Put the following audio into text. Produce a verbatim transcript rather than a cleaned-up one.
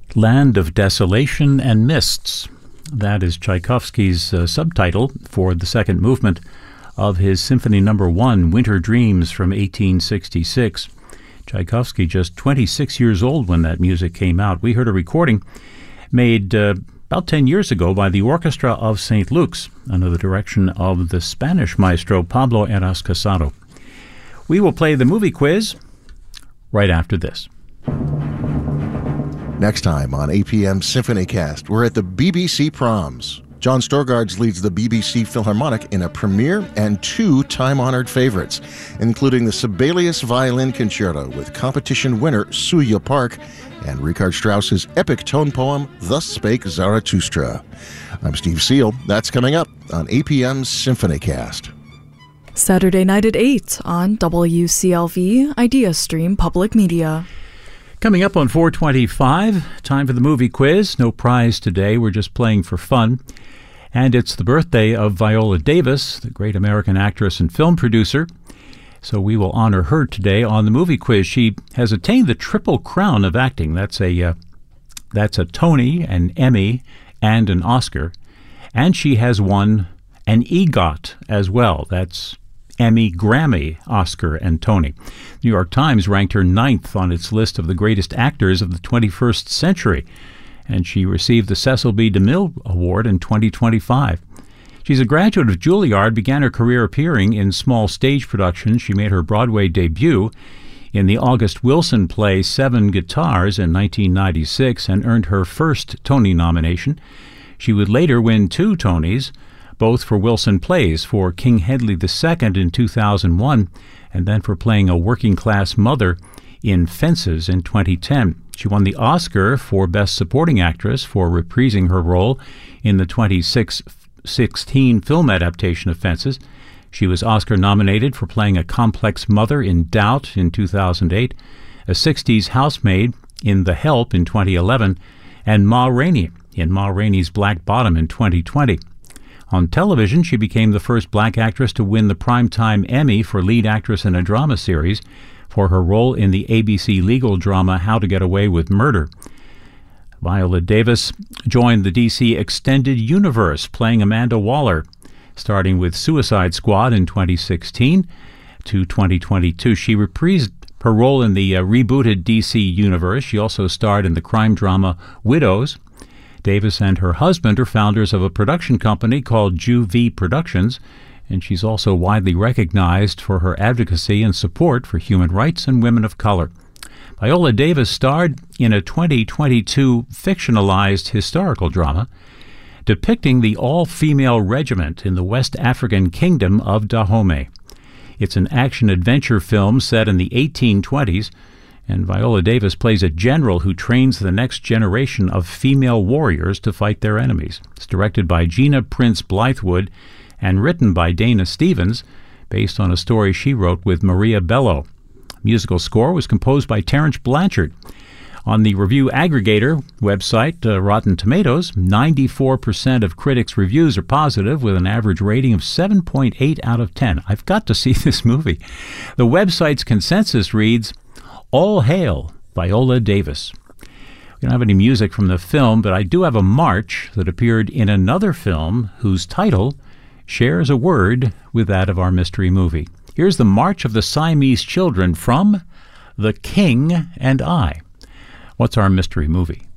Land of Desolation and Mists. That is Tchaikovsky's uh, subtitle for the second movement of his Symphony Number One, Winter Dreams, from eighteen sixty-six. Tchaikovsky just twenty-six years old when that music came out. We heard a recording made uh, about ten years ago by the Orchestra of Saint Luke's under the direction of the Spanish maestro Pablo Eras Casado. We will play the movie quiz right after this. Next time on A P M SymphonyCast, we're at the B B C Proms. John Storgards leads the B B C Philharmonic in a premiere and two time-honored favorites, including the Sibelius Violin Concerto with competition winner Suya Park and Richard Strauss's epic tone poem, Thus Spake Zarathustra. I'm Steve Seal. That's coming up on A P M SymphonyCast. Saturday night at eight on W C L V Idea Stream Public Media. Coming up on four twenty-five, time for the movie quiz. No prize today. We're just playing for fun. And it's the birthday of Viola Davis, the great American actress and film producer. So we will honor her today on the movie quiz. She has attained the triple crown of acting. That's a uh, that's a Tony, an Emmy, and an Oscar. And she has won an EGOT as well. That's Emmy, Grammy, Oscar, and Tony. New York Times ranked her ninth on its list of the greatest actors of the twenty-first century, and she received the Cecil B. DeMille Award in twenty twenty-five. She's a graduate of Juilliard, began her career appearing in small stage productions. She made her Broadway debut in the August Wilson play Seven Guitars in nineteen ninety-six and earned her first Tony nomination. She would later win two Tonys, both for Wilson plays, for King Hedley the Second in two thousand one, and then for playing a working-class mother in Fences in twenty ten. She won the Oscar for Best Supporting Actress for reprising her role in the twenty sixteen film adaptation of Fences. She was Oscar-nominated for playing a complex mother in Doubt in two thousand eight, a sixties housemaid in The Help in twenty eleven, and Ma Rainey in Ma Rainey's Black Bottom in twenty twenty. On television, she became the first black actress to win the Primetime Emmy for lead actress in a drama series for her role in the A B C legal drama How to Get Away with Murder. Viola Davis joined the D C Extended Universe, playing Amanda Waller, starting with Suicide Squad in twenty sixteen to twenty twenty-two. She reprised her role in the uh, rebooted D C Universe. She also starred in the crime drama Widows. Davis and her husband are founders of a production company called Ju-V Productions, and she's also widely recognized for her advocacy and support for human rights and women of color. Viola Davis starred in a twenty twenty-two fictionalized historical drama depicting the all-female regiment in the West African kingdom of Dahomey. It's an action-adventure film set in the eighteen twenties, and Viola Davis plays a general who trains the next generation of female warriors to fight their enemies. It's directed by Gina Prince Blythewood and written by Dana Stevens, based on a story she wrote with Maria Bello. Musical score was composed by Terence Blanchard. On the review aggregator website, uh, Rotten Tomatoes, ninety-four percent of critics' reviews are positive, with an average rating of seven point eight out of ten. I've got to see this movie. The website's consensus reads, "All hail Viola Davis." We don't have any music from the film, but I do have a march that appeared in another film whose title shares a word with that of our mystery movie. Here's the March of the Siamese Children from The King and I. What's our mystery movie?